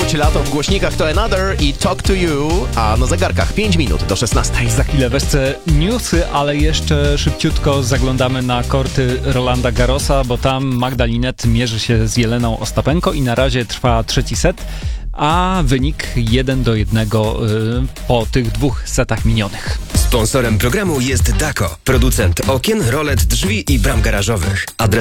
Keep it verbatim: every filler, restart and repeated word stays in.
dziesięć lat, w głośnikach to Another i Talk to You, a na zegarkach pięć minut do szesnastej. Za chwilę wesce newsy, ale jeszcze szybciutko zaglądamy na korty Rolanda Garrosa, bo tam Magda Linette mierzy się z Jeleną Ostapenko i na razie trwa trzeci set, a wynik jeden do jednego yy, po tych dwóch setach minionych. Sponsorem programu jest Dako, producent okien, rolet, drzwi i bram garażowych. Adres